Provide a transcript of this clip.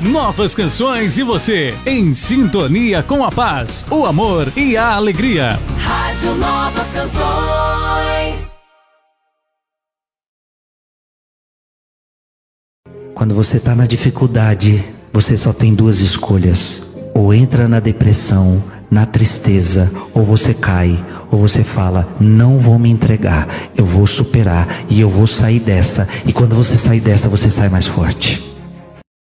Novas canções e você em sintonia com a paz, o amor e a alegria. Rádio Novas Canções. Quando você está na dificuldade, você só tem duas escolhas: ou entra na depressão, na tristeza, ou você cai, ou você fala, não vou me entregar, eu vou superar e eu vou sair dessa. E quando você sair dessa, você sai mais forte.